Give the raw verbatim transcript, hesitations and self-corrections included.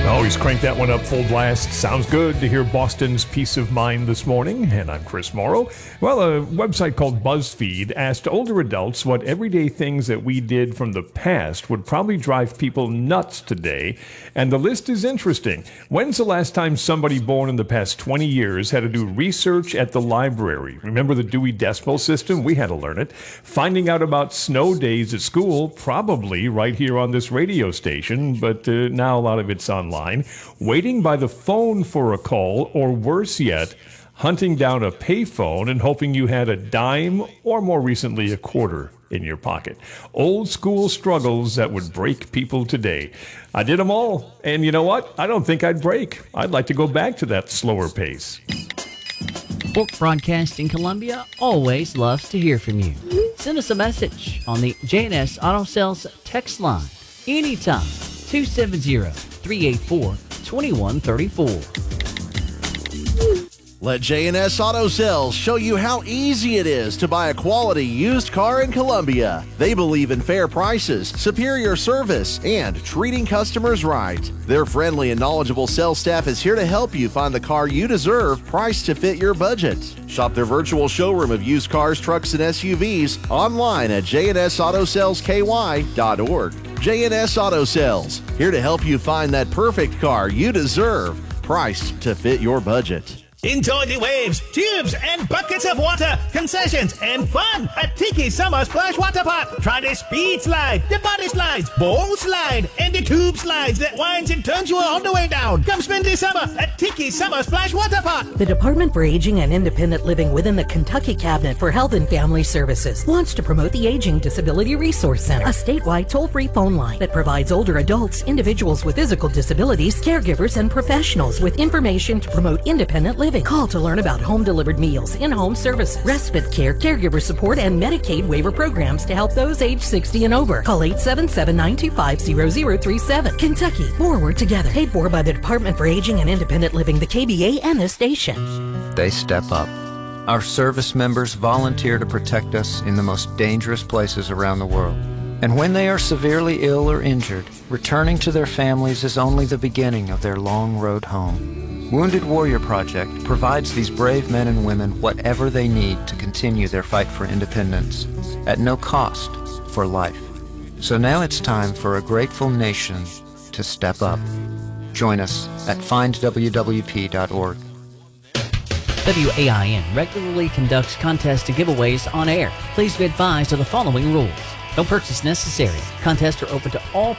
Always crank that one up full blast. Sounds good to hear Boston's Peace of Mind this morning. And I'm Chris Morrow. Well, a website called BuzzFeed asked older adults what everyday things that we did from the past would probably drive people nuts today. And the list is interesting. When's the last time somebody born in the past twenty years had to do research at the library? Remember the Dewey Decimal System? We had to learn it. Finding out about snow days at school? Probably right here on this radio station, but uh, now a lot of it's online. Waiting by the phone for a call, or worse yet, hunting down a payphone and hoping you had a dime or more recently a quarter in your pocket. Old school struggles that would break people today. I did them all, and you know what? I don't think I'd break. I'd like to go back to that slower pace. Bulk Broadcasting Columbia always loves to hear from you. Send us a message on the J and S Auto Sales text line anytime. two seven zero, three eight four, two one three four. Let J and S Auto Sales show you how easy it is to buy a quality used car in Columbia. They believe in fair prices, superior service, and treating customers right. Their friendly and knowledgeable sales staff is here to help you find the car you deserve, priced to fit your budget. Shop their virtual showroom of used cars, trucks, and S U Vs online at j n s auto sales k y dot org. J and S Auto Sales, here to help you find that perfect car you deserve, priced to fit your budget. Enjoy the waves, tubes, and buckets of water, concessions, and fun at Tiki Summer Splash Water Park. Try the speed slide, the body slides, bowl slide, and the tube slides that winds and turns you all the way down. Come spend the summer at Tiki Summer Splash Water Park. The Department for Aging and Independent Living within the Kentucky Cabinet for Health and Family Services wants to promote the Aging Disability Resource Center, a statewide toll-free phone line that provides older adults, individuals with physical disabilities, caregivers, and professionals with information to promote independent living. Call to learn about home-delivered meals, in-home services, respite care, caregiver support, and Medicaid waiver programs to help those age sixty and over. Call eight seven seven, nine two five, zero zero three seven. Kentucky, forward together. Paid for by the Department for Aging and Independent Living, the K B A, and this station. They step up. Our service members volunteer to protect us in the most dangerous places around the world. And when they are severely ill or injured, returning to their families is only the beginning of their long road home. Wounded Warrior Project provides these brave men and women whatever they need to continue their fight for independence, at no cost for life. So now it's time for a grateful nation to step up. Join us at find w w p dot org. W A I N regularly conducts contests and giveaways on air. Please be advised of the following rules. No purchase necessary. Contests are open to all